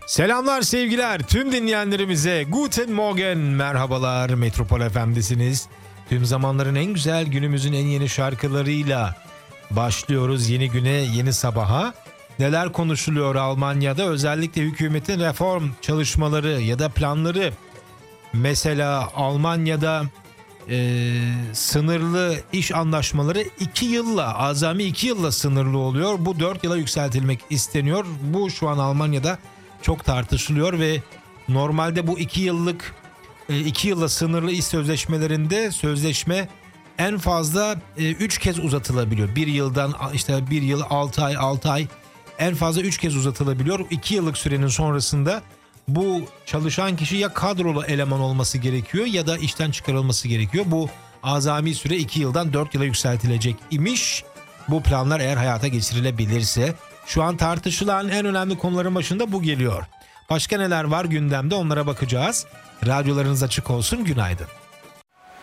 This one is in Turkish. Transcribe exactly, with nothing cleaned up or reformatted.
Selamlar sevgiler tüm dinleyenlerimize. Guten Morgen, merhabalar. Metropol F M'desiniz. Tüm zamanların en güzel, günümüzün en yeni şarkılarıyla başlıyoruz yeni güne, yeni sabaha. Neler konuşuluyor Almanya'da? Özellikle hükümetin reform çalışmaları ya da planları. Mesela Almanya'da e, sınırlı iş anlaşmaları iki yılla, azami iki yılla sınırlı oluyor. Bu dört yıla yükseltilmek isteniyor. Bu şu an Almanya'da çok tartışılıyor ve normalde bu iki yıllık iki yılla sınırlı iş sözleşmelerinde sözleşme en fazla üç kez uzatılabiliyor. Bir yıldan işte bir yıl altı ay altı ay en fazla üç kez uzatılabiliyor. iki yıllık sürenin sonrasında bu çalışan kişi ya kadrolu eleman olması gerekiyor ya da işten çıkarılması gerekiyor. Bu azami süre iki yıldan dört yıla yükseltilecek imiş. Bu planlar eğer hayata geçirilebilirse. Şu an tartışılan en önemli konuların başında bu geliyor. Başka neler var gündemde, onlara bakacağız. Radyolarınız açık olsun, günaydın.